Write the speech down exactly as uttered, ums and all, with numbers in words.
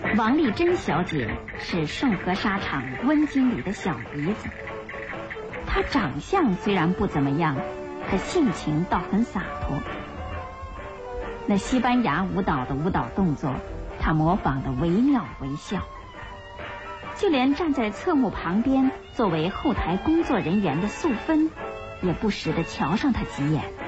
王丽珍小姐是盛和纱厂温经理的小姨子，她长相虽然不怎么样，可性情倒很洒脱。那西班牙舞蹈的舞蹈动作，她模仿得惟妙惟肖。就连站在侧幕旁边作为后台工作人员的素芬，也不时地瞧上她几眼。